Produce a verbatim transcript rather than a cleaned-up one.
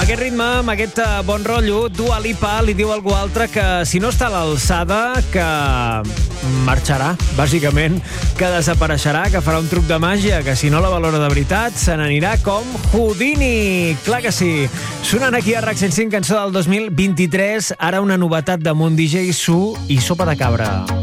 aquest ritme, amb aquest bon rotllo, Dua Lipa li diu a algú altre que si no està a l'alçada, que marxarà, bàsicament, que desapareixerà, que farà un truc de màgia, que si no la valora de veritat, se n'anirà com Houdini. Clar que sí. Sonant aquí a RAC cent cinc, cançó del dos mil vint-i-tres, ara una novetat de Mon D J, Su i Sopa de Cabra.